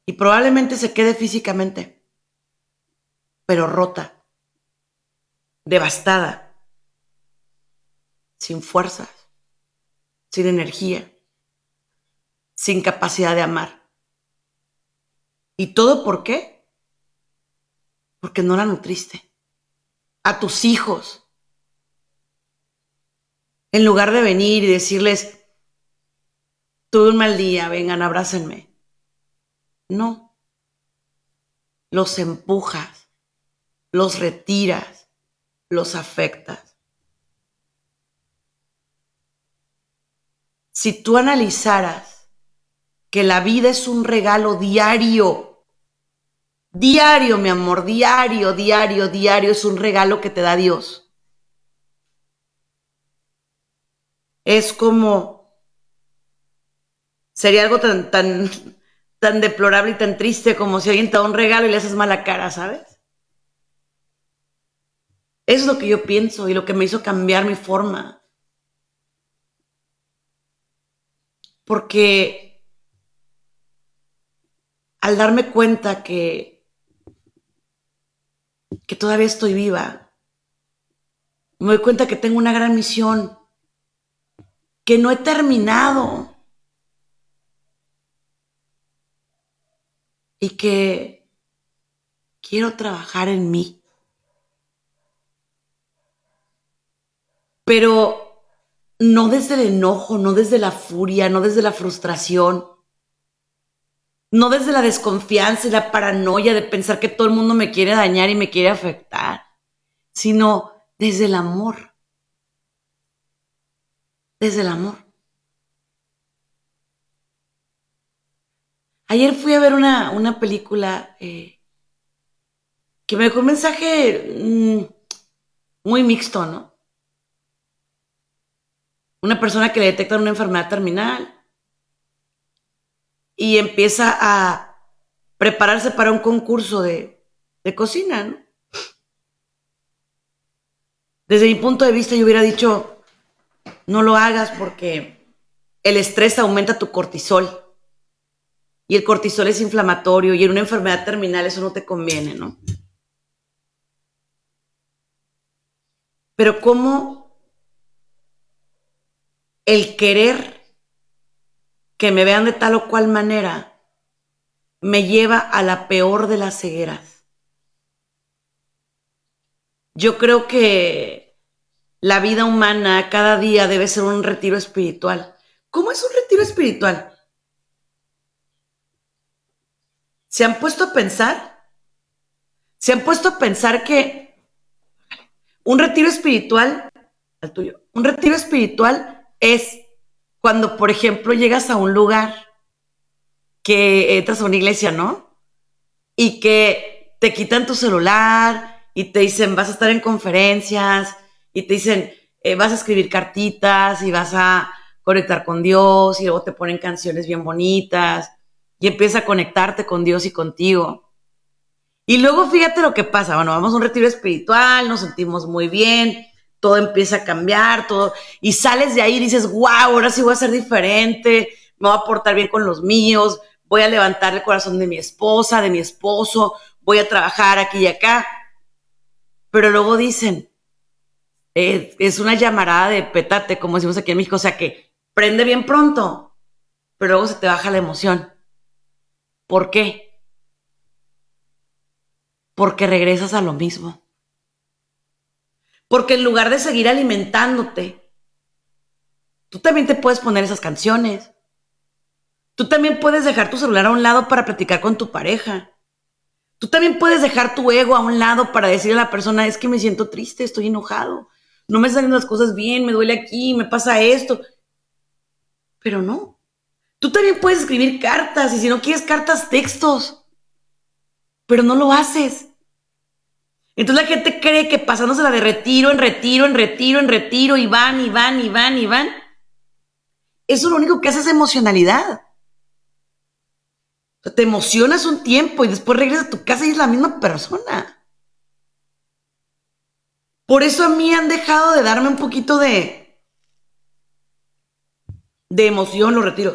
Y probablemente se quede físicamente, pero rota, devastada, sin fuerzas, sin energía, sin capacidad de amar. ¿Y todo por qué? Porque no la nutriste. A tus hijos, en lugar de venir y decirles, tuve un mal día, vengan, abrácenme. No, los empujas, los retiras, los afectas. Si tú analizaras que la vida es un regalo diario, diario, mi amor, diario, diario, diario, es un regalo que te da Dios. Es como, sería algo tan deplorable y tan triste como si alguien te da un regalo y le haces mala cara, ¿sabes? Eso es lo que yo pienso y lo que me hizo cambiar mi forma. Porque al darme cuenta que todavía estoy viva, me doy cuenta que tengo una gran misión, que no he terminado y que quiero trabajar en mí. Pero no desde el enojo, no desde la furia, no desde la frustración, no desde la desconfianza y la paranoia de pensar que todo el mundo me quiere dañar y me quiere afectar, sino desde el amor. Desde el amor. Ayer fui a ver una película que me dejó un mensaje muy mixto, ¿no? Una persona que le detectan una enfermedad terminal y empieza a prepararse para un concurso de cocina, ¿no? Desde mi punto de vista yo hubiera dicho, no lo hagas porque el estrés aumenta tu cortisol y el cortisol es inflamatorio y en una enfermedad terminal eso no te conviene, ¿no? Pero cómo el querer que me vean de tal o cual manera me lleva a la peor de las cegueras. Yo creo que la vida humana cada día debe ser un retiro espiritual. ¿Cómo es un retiro espiritual? ¿Se han puesto a pensar? ¿Se han puesto a pensar que un retiro espiritual, al tuyo, un retiro espiritual es cuando, por ejemplo, llegas a un lugar que entras a una iglesia, ¿no? Y que te quitan tu celular y te dicen, vas a estar en conferencias y te dicen, vas a escribir cartitas y vas a conectar con Dios y luego te ponen canciones bien bonitas y empiezas a conectarte con Dios y contigo. Y luego fíjate lo que pasa, bueno, vamos a un retiro espiritual, nos sentimos muy bien, todo empieza a cambiar, todo, y sales de ahí y dices, wow, ahora sí voy a ser diferente, me voy a portar bien con los míos, voy a levantar el corazón de mi esposa, de mi esposo, voy a trabajar aquí y acá. Pero luego dicen, es una llamarada de petate, como decimos aquí en México, o sea que prende bien pronto, pero luego se te baja la emoción. ¿Por qué? Porque regresas a lo mismo. Porque en lugar de seguir alimentándote, tú también te puedes poner esas canciones. Tú también puedes dejar tu celular a un lado para platicar con tu pareja. Tú también puedes dejar tu ego a un lado para decirle a la persona, es que me siento triste, estoy enojado, no me salen las cosas bien, me duele aquí, me pasa esto. Pero no. Tú también puedes escribir cartas y si no quieres cartas, textos. Pero no lo haces. Entonces la gente cree que pasándosela de retiro en retiro, en retiro, en retiro, y van, y van, y van, y van. Eso lo único que hace es emocionalidad. O sea, te emocionas un tiempo y después regresas a tu casa y es la misma persona. Por eso a mí han dejado de darme un poquito de emoción los retiros.